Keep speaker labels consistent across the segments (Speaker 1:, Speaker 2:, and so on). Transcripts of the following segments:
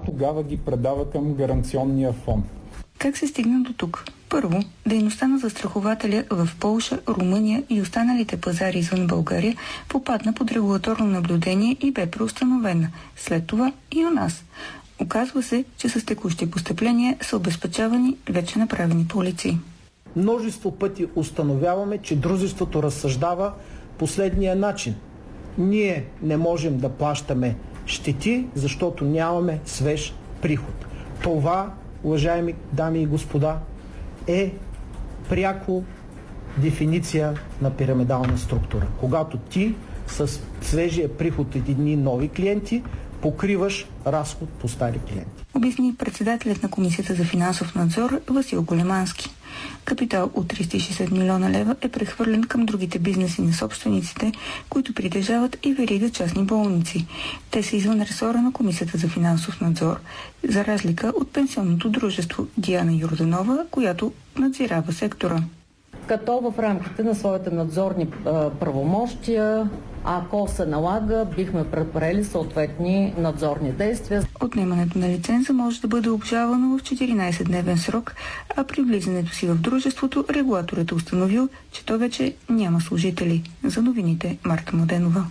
Speaker 1: тогава ги предава към гаранционния фонд.
Speaker 2: Как се стигна до тук? Първо, дейността на застрахователя в Полша, Румъния и останалите пазари извън България попадна под регулаторно наблюдение и бе преустановена. След това и у нас. Оказва се, че с текущи постъпления са обезпечавани вече направени полици.
Speaker 3: Множество пъти установяваме, че дружеството разсъждава последния начин. Ние не можем да плащаме щети, защото нямаме свеж приход. Това, уважаеми дами и господа, е пряко дефиниция на пирамидална структура. Когато ти с свежия приход от едни нови клиенти покриваш разход по стари клиенти.
Speaker 2: Обясни председателят на Комисията за финансов надзор Васил Големански. Капитал от 360 милиона лева е прехвърлен към другите бизнеси на собствениците, които притежават и верига частни болници. Те са извън ресора на Комисията за финансов надзор, за разлика от пенсионното дружество Диана Йорданова, която надзирава сектора.
Speaker 4: Като в рамките на своите надзорни правомощия, ако се налага, бихме предприели съответни надзорни действия.
Speaker 2: Отнемането на лиценза може да бъде обжалвано в 14-дневен срок, а при влизането си в дружеството регулаторът е установил, че то вече няма служители. За новините Марта Младенова.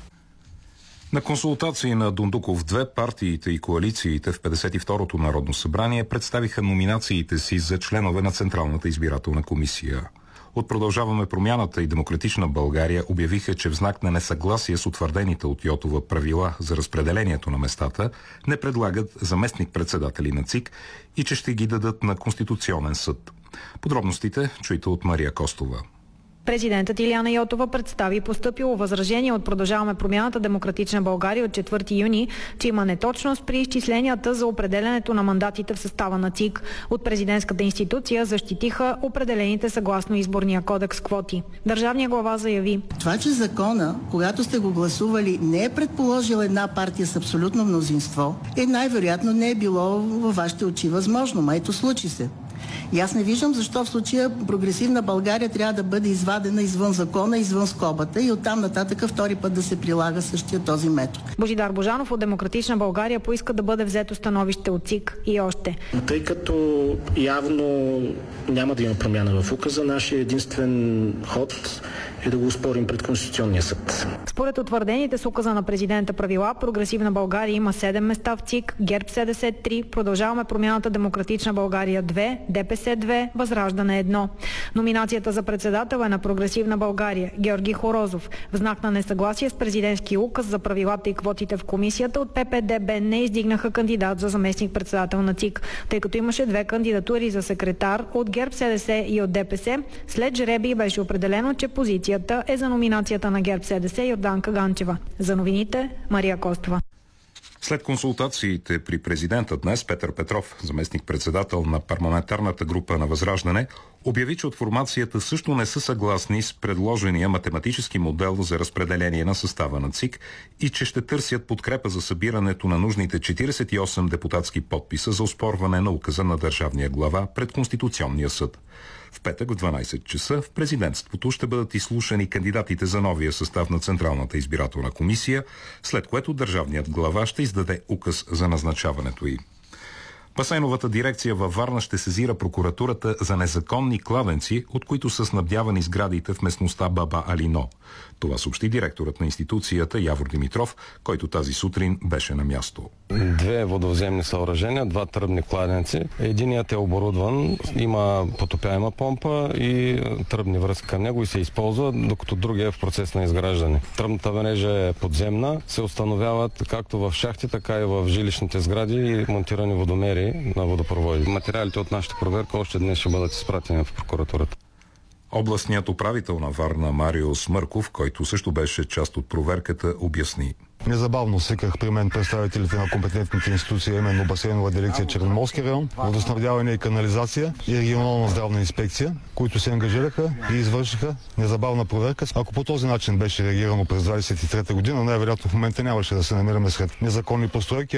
Speaker 5: На консултации на Дондуков 2 партиите и коалициите в 52-то Народно събрание представиха номинациите си за членове на Централната избирателна комисия. От Продължаваме промяната и Демократична България обявиха, че в знак на несъгласие с утвърдените от Йотова правила за разпределението на местата не предлагат заместник-председатели на ЦИК и че ще ги дадат на Конституционен съд. Подробностите чуйте от Мария Костова.
Speaker 6: Президентът Илияна Йотова представи постъпило възражение от Продължаваме промяната Демократична България от 4 юни, че има неточност при изчисленията за определенето на мандатите в състава на ЦИК. От президентската институция защитиха определените съгласно изборния кодекс квоти. Държавният глава заяви:
Speaker 7: това, че закона, когато сте го гласували, не е предположил една партия с абсолютно мнозинство, най-вероятно не е било във вашите очи възможно. Ето случи се. И аз не виждам защо в случая Прогресивна България трябва да бъде извадена извън закона, извън скобата и оттам нататък втори път да се прилага същия този метод.
Speaker 6: Божидар Божанов от Демократична България поиска да бъде взето становище от ЦИК и още.
Speaker 8: Тъй като явно няма да има промяна в указа, нашия единствен ход е да го оспорим пред Конституционния съд.
Speaker 6: Според утвърдените с указа на президента правила, Прогресивна България има 7 места в ЦИК, ГЕРБ СДС 3, Продължаваме промяната Демократична България 2, ДПС 2, Възраждане 1. Номинацията за председател е на Прогресивна България Георги Хорозов. В знак на несъгласие с президентски указ за правилата и квотите в комисията, от ППДБ не издигнаха кандидат за заместник-председател на ЦИК, тъй като имаше 2 кандидатури за секретар от ГЕРБ СДС и от ДПС. След жребий беше определено, че позицията е за номинацията на ГЕРБ СДС Йорданка Ганчева. За новините Мария Костова.
Speaker 5: След консултациите при президента днес, Петър Петров, заместник-председател на парламентарната група на Възраждане, обяви, че от формацията също не са съгласни с предложения математически модел за разпределение на състава на ЦИК и че ще търсят подкрепа за събирането на нужните 48 депутатски подписа за оспорване на указа на държавния глава пред Конституционния съд. В петък в 12 часа в президентството ще бъдат изслушани кандидатите за новия състав на Централната избирателна комисия, след което държавният глава ще издаде указ за назначаването й. Басейновата дирекция във Варна ще сезира прокуратурата за незаконни кладенци, от които са снабдявани сградите в местността Баба Алино. Това съобщи директорът на институцията Явор Димитров, който тази сутрин беше на място.
Speaker 9: 2 водовземни съоръжения, 2 тръбни кладенци. Единият е оборудван, има потопяема помпа и тръбни връзки към него и се използва, докато другия е в процес на изграждане. Тръбната мрежа е подземна, се установяват както в шахти, така и в жилищните сгради и монтирани водомери на водопроводи. Материалите от нашата проверка още днес ще бъдат изпратени в прокуратурата.
Speaker 5: Областният управител на Варна Марио Смърков, който също беше част от проверката, обясни.
Speaker 10: Незабавно свиках при мен представителите на компетентните институции, именно Басейнова дирекция Черноморски район, водоснабдяване и канализация и регионална здравна инспекция, които се ангажираха и извършиха незабавна проверка. Ако по този начин беше реагирано през 23-та година, най-вероятно в момента нямаше да се намираме сред незаконни постройки.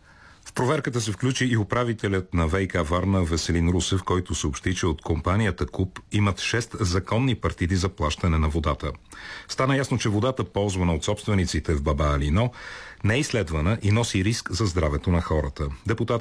Speaker 5: В проверката се включи и управителят на ВиК Варна Веселин Русев, който съобщи, че от компанията КУП имат 6 законни партиди за плащане на водата. Стана ясно, че водата, ползвана от собствениците в Баба Алино, не е изследвана и носи риск за здравето на хората. Депутатът